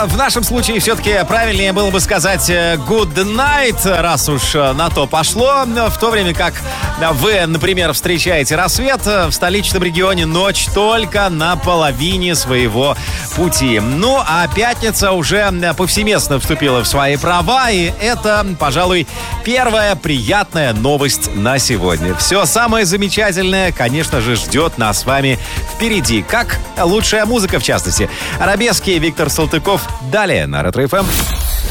в нашем случае все-таки правильнее было бы сказать good night, раз уж на то пошло. В то время как вы, например, встречаете рассвет, в столичном регионе ночь только на половине своего пути. Ну, а пятница уже повсеместно вступила в свои права, и это, пожалуй, первая приятная новость на сегодня. Все самое замечательное, конечно же, ждет нас с вами впереди. Как лучшая музыка, в частности. Арабески, Виктор Салтыков. Далее на Ретро ФМ.